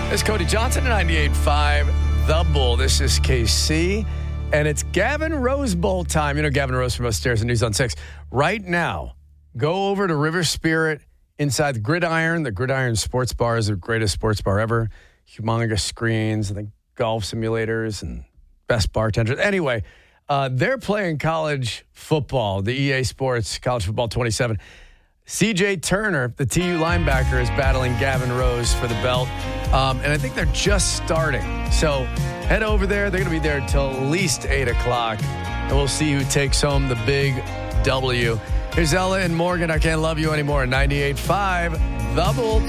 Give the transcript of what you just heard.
It's Cody Johnson at 98.5 The Bull. This is KC, and it's Gavin Rose Bowl time. You know Gavin Rose from upstairs in News on 6. Right now, go over to River Spirit inside the Gridiron. The Gridiron Sports Bar is the greatest sports bar ever. Humongous screens, I think golf simulators, and best bartenders. Anyway, they're playing college football, the EA Sports College Football 27. CJ Turner, the TU linebacker, is battling Gavin Rose for the belt. And I think they're just starting. So head over there. They're going to be there until at least 8 o'clock. And we'll see who takes home the big W. Here's Ella and Morgan. I Can't Love You Anymore. 98.5 The Bull.